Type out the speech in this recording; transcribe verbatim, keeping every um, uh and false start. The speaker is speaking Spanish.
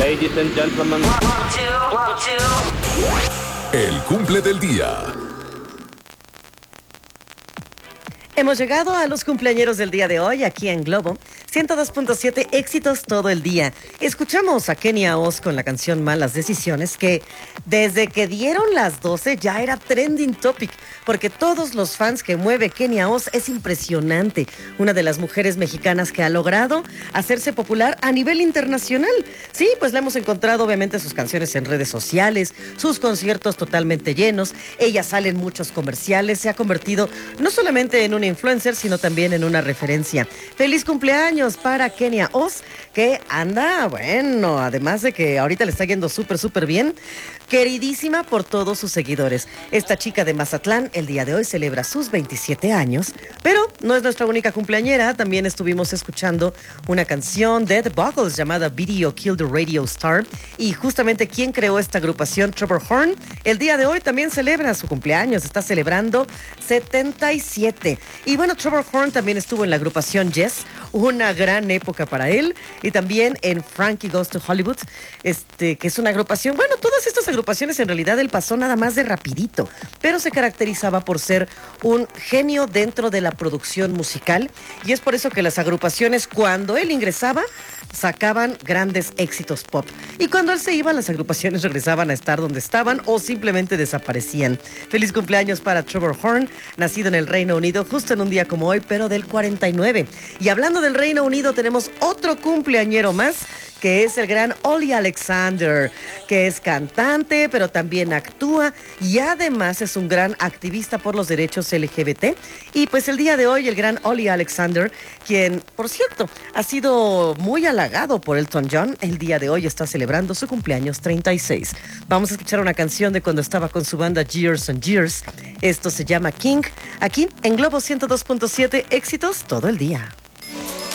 Ladies and gentlemen. One, two, one, two. El cumple del día. Hemos llegado a los cumpleañeros del día de hoy aquí en Globo ciento dos punto siete, éxitos todo el día. Escuchamos a Kenia Oz con la canción Malas Decisiones, que desde que dieron las doce ya era trending topic, porque todos los fans que mueve Kenia Oz es impresionante. Una de las mujeres mexicanas que ha logrado hacerse popular a nivel internacional. Sí, pues la hemos encontrado obviamente sus canciones en redes sociales, sus conciertos totalmente llenos. Ella sale en muchos comerciales, se ha convertido no solamente en una influencer, sino también en una referencia. ¡Feliz cumpleaños para Kenia Oz, que anda, bueno, además de que ahorita le está yendo súper, súper bien, queridísima por todos sus seguidores. Esta chica de Mazatlán el día de hoy celebra sus veintisiete años, pero no es nuestra única cumpleañera. También estuvimos escuchando una canción de The Buggles llamada Video Killed the Radio Star, y justamente quien creó esta agrupación, Trevor Horn, el día de hoy también celebra su cumpleaños, está celebrando setenta y siete. Y bueno, Trevor Horn también estuvo en la agrupación Yes, una gran época para él, y también en Frankie Goes to Hollywood, este, que es una agrupación, bueno, todas estas agrupaciones en realidad él pasó nada más de rapidito, pero se caracterizaba por ser un genio dentro de la producción musical, y es por eso que las agrupaciones, cuando él ingresaba, sacaban grandes éxitos pop, y cuando él se iba, las agrupaciones regresaban a estar donde estaban o simplemente desaparecían. Feliz cumpleaños para Trevor Horn, nacido en el Reino Unido justo en un día como hoy, pero del cuarenta y nueve. Y hablando del Reino Unido, tenemos otro cumpleañero más, que es el gran Olly Alexander, que es cantante, pero también actúa y además es un gran activista por los derechos L G B T. Y pues el día de hoy el gran Olly Alexander, quien, por cierto, ha sido muy halagado por Elton John, el día de hoy está celebrando su cumpleaños treinta y seis. Vamos a escuchar una canción de cuando estaba con su banda Years and Years. Esto se llama King, aquí en Globo ciento dos punto siete, éxitos todo el día.